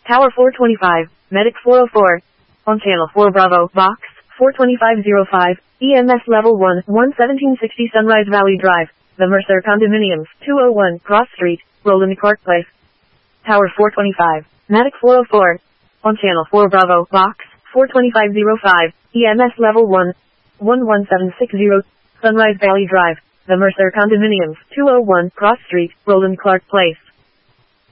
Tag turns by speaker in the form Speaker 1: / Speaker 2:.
Speaker 1: Tower 425, Medic 404. On Channel 4 Bravo, Box 42505, EMS Level 1, 11760 Sunrise Valley Drive, The Mercer Condominiums, 201 Cross Street, Roland Clark Place. Tower 425, Medic 404. On Channel 4 Bravo, Box 42505, EMS Level 1, 11760, Sunrise Valley Drive, The Mercer Condominiums, 201 Cross Street, Roland Clark Place.